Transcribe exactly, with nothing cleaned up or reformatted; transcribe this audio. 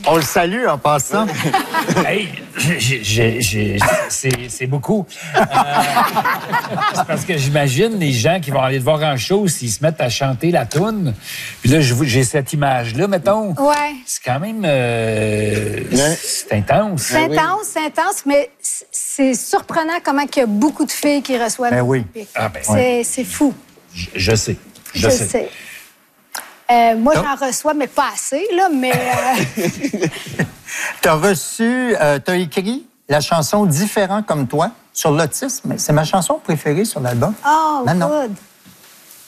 On le salue en passant. Hey, j'ai- j'ai- j'ai- c'est c'est beaucoup. Euh, c'est parce que j'imagine les gens qui vont aller te voir en show, s'ils se mettent à chanter la toune. Puis là, je vous- j'ai cette image-là, mettons. Ouais. C'est quand même... euh, Ouais. c'est intense. C'est intense, c'est intense, mais c- c'est surprenant comment il y a beaucoup de filles qui reçoivent Ben le oui. pic. Ah, ben, c'est, c'est fou. Je, je sais. Je, Je, sais. sais. Euh, moi, Donc- j'en reçois, mais pas assez, là, mais... euh, Tu as reçu, tu as écrit la chanson Différent comme toi sur l'autisme. C'est ma chanson préférée sur l'album. Oh, Non, non. good.